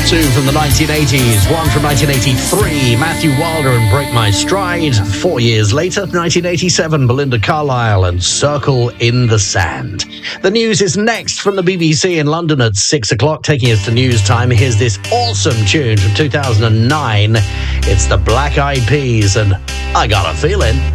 Two from the 1980s, one from 1983, Matthew Wilder and Break My Stride. 4 years later, 1987, Belinda Carlisle and Circle in the Sand. The news is next from the BBC in London at 6 o'clock. Taking us to news time, here's this awesome tune from 2009. It's the Black Eyed Peas and I Got a Feeling.